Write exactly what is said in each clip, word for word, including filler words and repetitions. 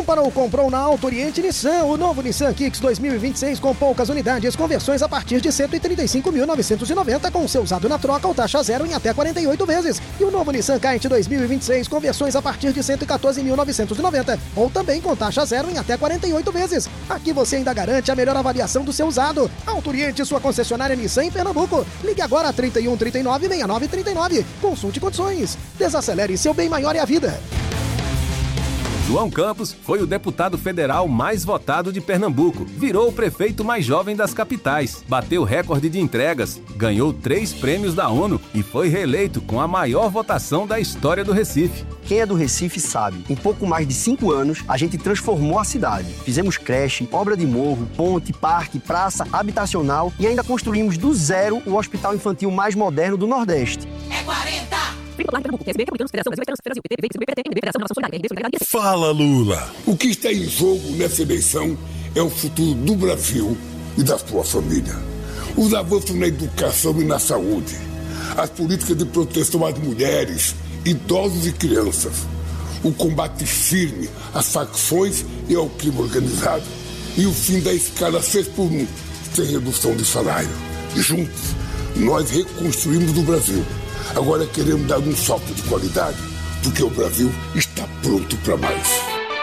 Comprou, comprou na Auto Oriente Nissan. O novo Nissan Kicks dois mil e vinte e seis com poucas unidades, conversões a partir de cento e trinta e cinco mil novecentos e noventa, com seu usado na troca ou taxa zero em até quarenta e oito vezes. E o novo Nissan Kite dois mil e vinte e seis, conversões a partir de cento e quatorze mil novecentos e noventa, ou também com taxa zero em até quarenta e oito vezes. Aqui você ainda garante a melhor avaliação do seu usado. Auto Oriente, sua concessionária Nissan em Pernambuco. Ligue agora a trinta e um, trinta e nove, sessenta e nove, trinta e nove. Consulte condições. Desacelere, seu bem maior é a vida. João Campos foi o deputado federal mais votado de Pernambuco. Virou o prefeito mais jovem das capitais. Bateu recorde de entregas. Ganhou três prêmios da ONU e foi reeleito com a maior votação da história do Recife. Quem é do Recife sabe, em pouco mais de cinco anos, a gente transformou a cidade. Fizemos creche, obra de morro, ponte, parque, praça, habitacional e ainda construímos do zero o hospital infantil mais moderno do Nordeste. É quarenta! Fala, Lula! O que está em jogo nessa eleição é o futuro do Brasil e da sua família. Os avanços na educação e na saúde, as políticas de proteção às mulheres, idosos e crianças, o combate firme às facções e ao crime organizado e o fim da escala seis por um, sem redução de salário. Juntos, nós reconstruímos o Brasil. Agora queremos dar um salto de qualidade, porque o Brasil está pronto para mais.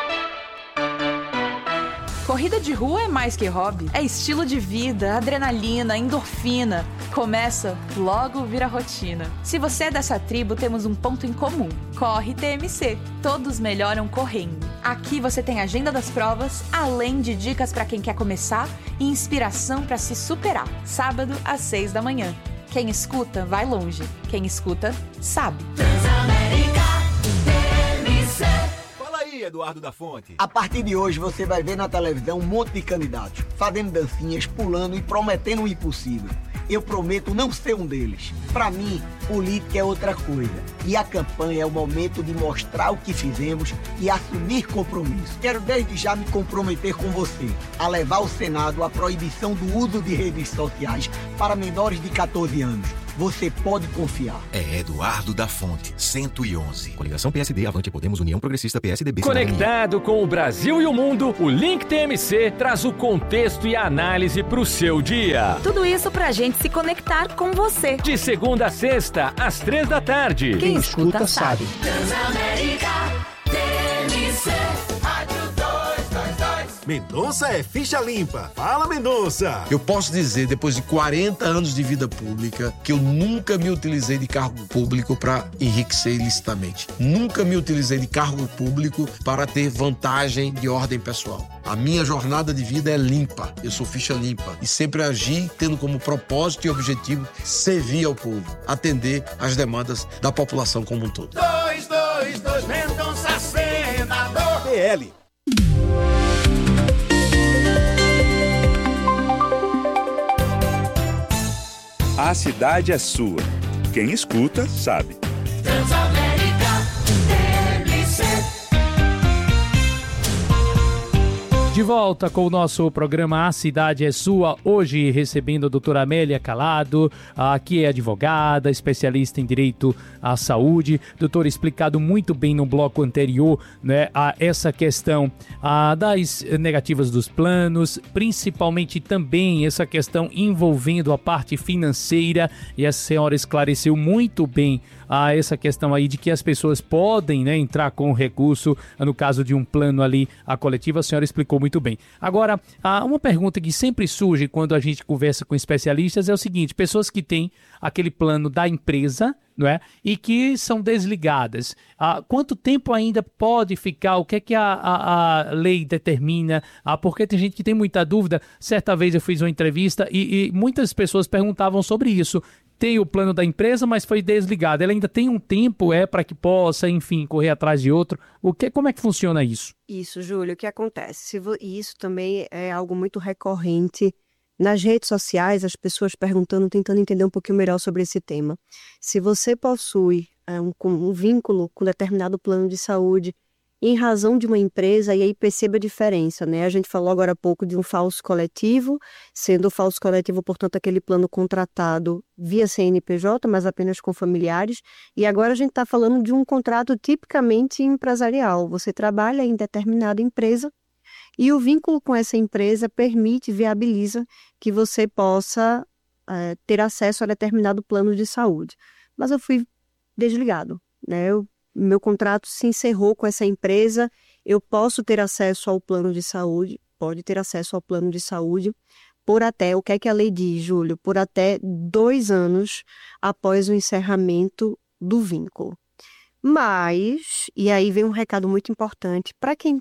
Corrida de rua é mais que hobby, é estilo de vida, adrenalina, endorfina. Começa, logo vira rotina. Se você é dessa tribo, temos um ponto em comum. Corre T M C. Todos melhoram correndo. Aqui você tem a agenda das provas, além de dicas para quem quer começar e inspiração para se superar. Sábado às seis da manhã. Quem escuta, vai longe. Quem escuta, sabe. Transamérica T M C. Fala aí, Eduardo da Fonte. A partir de hoje você vai ver na televisão um monte de candidatos fazendo dancinhas, pulando e prometendo o impossível. Eu prometo não ser um deles. Pra mim, política é outra coisa. E a campanha é o momento de mostrar o que fizemos e assumir compromisso. Quero desde já me comprometer com você a levar ao Senado a proibição do uso de redes sociais para menores de catorze anos. Você pode confiar. É Eduardo da Fonte, cento e onze. Coligação P S D, Avante Podemos, União Progressista, P S D B. Conectado com o Brasil e o mundo, o Link T M C traz o contexto e a análise para o seu dia. Tudo isso pra gente se conectar com você. De segunda a sexta, às três da tarde. Quem escuta sabe. Transamérica T M C. Rádio dois dois dois. Mendonça é ficha limpa. Fala, Mendonça. Eu posso dizer, depois de quarenta anos de vida pública, que eu nunca me utilizei de cargo público para enriquecer ilicitamente. Nunca me utilizei de cargo público para ter vantagem de ordem pessoal. A minha jornada de vida é limpa. Eu sou ficha limpa. E sempre agi tendo como propósito e objetivo servir ao povo, atender às demandas da população como um todo. dois dois dois, Mendonça senador. P L. A cidade é sua. Quem escuta, sabe. Transamérica T M C. De volta com o nosso programa A Cidade é Sua, hoje recebendo a doutora Amélia Calado, que é advogada, especialista em direito à saúde. Doutora, explicado muito bem no bloco anterior, né, a essa questão a, das negativas dos planos, principalmente também essa questão envolvendo a parte financeira, e a senhora esclareceu muito bem a essa questão aí de que as pessoas podem, né, entrar com recurso no caso de um plano ali, a coletiva, a senhora explicou muito bem. Agora, uma pergunta que sempre surge quando a gente conversa com especialistas é o seguinte: pessoas que têm aquele plano da empresa, não é? E que são desligadas. Ah, quanto tempo ainda pode ficar? O que é que a, a, a lei determina? Ah, porque tem gente que tem muita dúvida. Certa vez eu fiz uma entrevista e, e muitas pessoas perguntavam sobre isso. Tem o plano da empresa, mas foi desligado. Ela ainda tem um tempo, é, para que possa, enfim, correr atrás de outro. O que, como é que funciona isso? Isso, Júlio, o que acontece? E isso também é algo muito recorrente nas redes sociais, as pessoas perguntando, tentando entender um pouquinho melhor sobre esse tema. Se você possui é, um, um vínculo com determinado plano de saúde em razão de uma empresa, e aí perceba a diferença, né? A gente falou agora há pouco de um falso coletivo, sendo o falso coletivo, portanto, aquele plano contratado via C N P J, mas apenas com familiares, e agora a gente está falando de um contrato tipicamente empresarial. Você trabalha em determinada empresa e o vínculo com essa empresa permite, viabiliza que você possa é, ter acesso a determinado plano de saúde. Mas eu fui desligado, né? Eu Meu contrato se encerrou com essa empresa, eu posso ter acesso ao plano de saúde, pode ter acesso ao plano de saúde, por até, o que é que a lei diz, Júlio? Por até dois anos após o encerramento do vínculo. Mas, e aí vem um recado muito importante, para quem